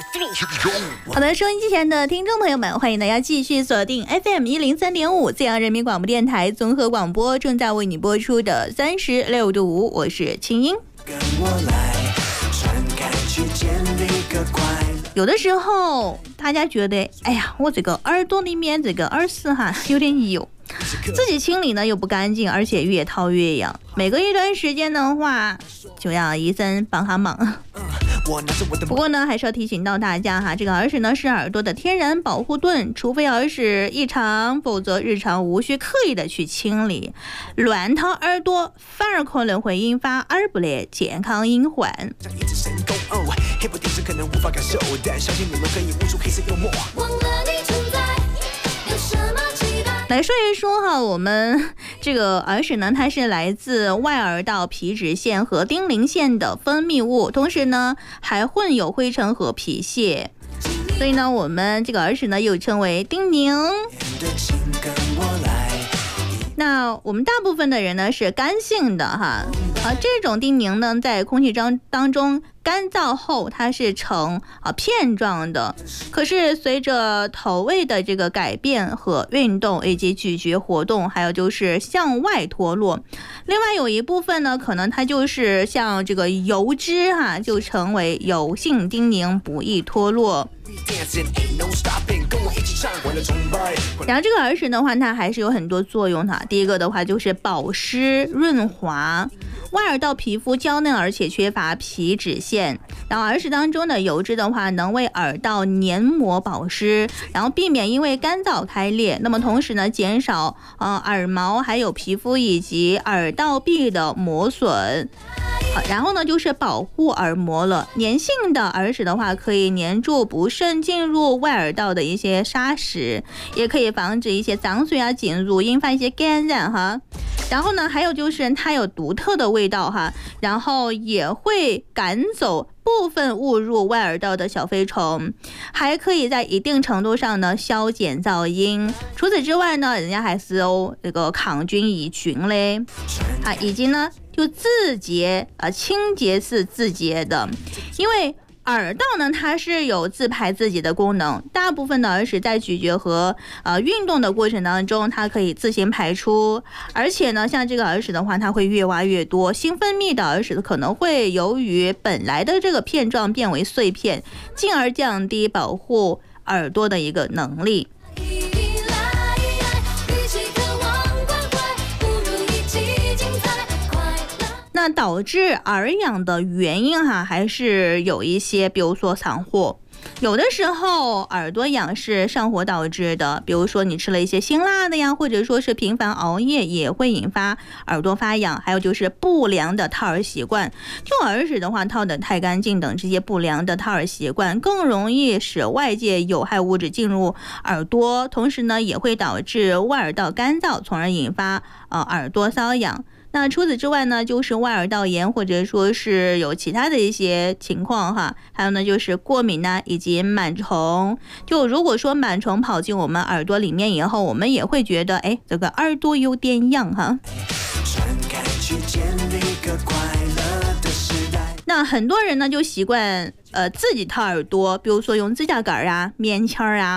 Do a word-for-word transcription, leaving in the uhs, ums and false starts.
好的，收音机前的听众朋友们，欢迎大家继续锁定 F M 一零三点五资阳人民广播电台综合广播，正在为你播出的三十六度五，我是清音。有的时候大家觉得，哎呀，我这个耳朵里面这个耳屎哈有点油，自己清理呢又不干净，而且越掏越痒。每隔一段时间的话，就让医生帮下忙。不过呢，还是要提醒到大家哈，这个耳屎呢是耳朵的天然保护盾，除非耳屎异常，否则日常无需刻意的去清理。乱掏耳朵反而可能会引发耳部的健康隐患。来说一说哈，我们这个耳屎呢，它是来自外耳道皮脂腺和丁零腺的分泌物，同时呢还混有灰尘和皮屑，所以呢我们这个耳屎呢又称为丁宁。那我们大部分的人呢是干性的哈，啊这种丁宁呢在空气中当中干燥后它是呈啊片状的，可是随着头位的这个改变和运动以及咀嚼活动，还有就是向外脱落。另外有一部分呢可能它就是像这个油脂哈、啊，就成为油性丁宁，不易脱落。然后这个耳屎的话，它还是有很多作用的。第一个的话就是保湿润滑，外耳道皮肤娇嫩而且缺乏皮脂腺，然后耳屎当中的油脂的话能为耳道黏膜保湿，然后避免因为干燥开裂，那么同时呢减少呃耳毛还有皮肤以及耳道壁的磨损。好，然后呢就是保护耳膜了。粘性的耳屎的话可以粘住不慎进入外耳道的一些沙石，也可以防止一些脏水啊进入，引发一些感染哈。然后呢还有就是它有独特的味道哈，然后也会赶走部分误入外耳道的小飞虫，还可以在一定程度上呢消减噪音。除此之外呢，人家还是有这个抗菌抑菌嘞，啊，以及呢就自洁啊，清洁是自洁的，因为耳道呢，它是有自排自己的功能，大部分的耳屎在咀嚼和呃运动的过程当中，它可以自行排出，而且呢，像这个耳屎的话，它会越挖越多，新分泌的耳屎可能会由于本来的这个片状变为碎片，进而降低保护耳朵的一个能力。那导致耳痒的原因哈，还是有一些，比如说上火，有的时候耳朵痒是上火导致的，比如说你吃了一些辛辣的呀，或者说是频繁熬夜也会引发耳朵发痒，还有就是不良的套耳习惯，就耳屎的话套得太干净等这些不良的套耳习惯更容易使外界有害物质进入耳朵，同时呢也会导致外耳道干燥，从而引发呃耳朵瘙痒。那除此之外呢，就是外耳道炎，或者说是有其他的一些情况哈，还有呢就是过敏呢、啊，以及螨虫。就如果说螨虫跑进我们耳朵里面以后，我们也会觉得，哎，这个耳朵有点痒哈。那很多人呢就习惯呃自己套耳朵，比如说用指甲盖啊、棉签啊。